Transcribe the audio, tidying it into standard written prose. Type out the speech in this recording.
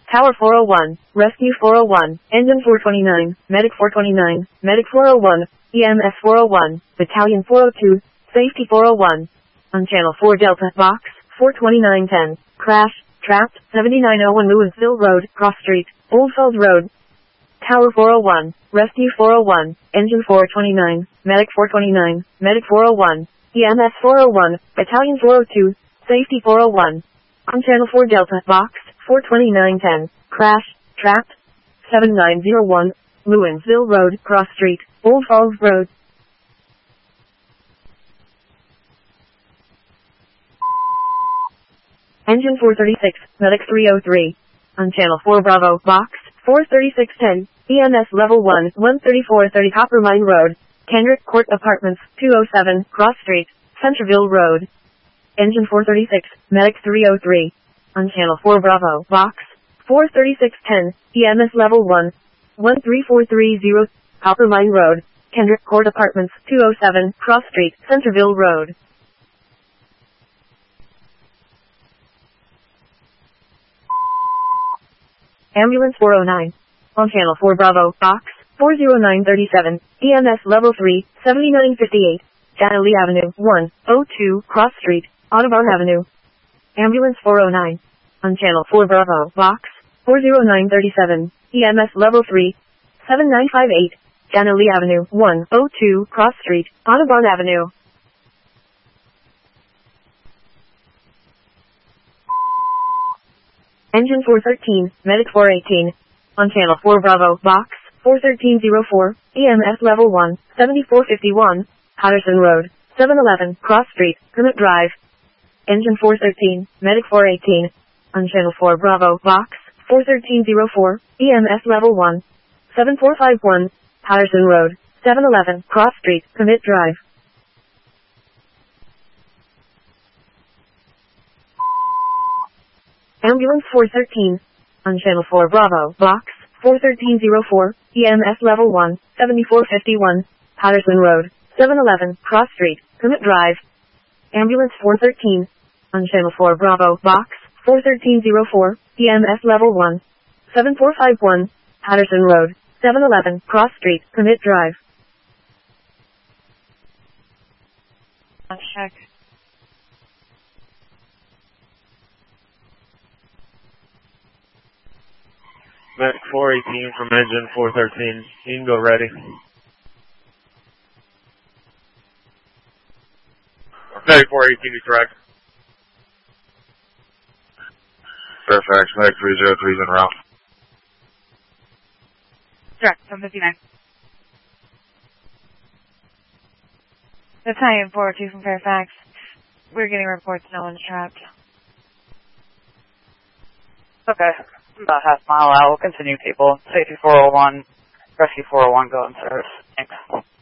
Tower 401, Rescue 401, Engine 429, Medic 429, Medic 401, EMS 401, Battalion 402, Safety 401. On Channel 4 Delta, Box 42910, Crash, Trapped, 7901 Lewisville Road, Cross Street, Old Falls Road. Tower 401, Rescue 401, Engine 429, Medic 429, Medic 401, EMS 401, Battalion 402, Safety 401. On Channel 4 Delta, Box 42910, Crash, Trapped, 7901, Lewisville Road, Cross Street, Old Falls Road. Engine 436, Medic 303. On Channel 4 Bravo, Box 43610, EMS Level 1, 13430 Copper Mine Road, Kendrick Court Apartments, 207, Cross Street, Centerville Road. Engine 436, Medic 303. On Channel 4 Bravo, Box 43610, EMS Level 1, 13430, Copper Mine Road, Kendrick Court Apartments, 207, Cross Street, Centerville Road. Ambulance 409. On Channel 4 Bravo, Box 40937, EMS Level 3, 7958, Donnelly Avenue, 102, Cross Street, Audubon Avenue. Ambulance 409. On Channel 4 Bravo, Box 40937, EMS Level 3, 7958, Donnelly Avenue, 102, Cross Street, Audubon Avenue. Engine 413, Medic 418. On Channel 4 Bravo, Box 41304, EMS Level 1, 7451, Patterson Road, 711, Cross Street, Kermit Drive. Engine 413, Medic 418. On Channel 4 Bravo, Box 41304, EMS Level 1, 7451, Patterson Road, 711, Cross Street, Kermit Drive. Ambulance 413. On Channel 4 Bravo, Box 41304, EMS Level 1, 7451, Patterson Road, 711, Cross Street, Kermit Drive. Ambulance 413. On Channel 4 Bravo, Box 41304, EMS Level 1, 7451, Patterson Road, 711, Cross Street, Kermit Drive. Check. Medic 418 from Engine 413. You can go ready. Medic 418 is correct. Fairfax, Medic 303 is en route. Direct, 759. Battalion 402 from Fairfax. We're getting reports no one's trapped. Okay. About half mile out. We'll continue, people. Safety 401, Rescue 401, go in service. Thanks.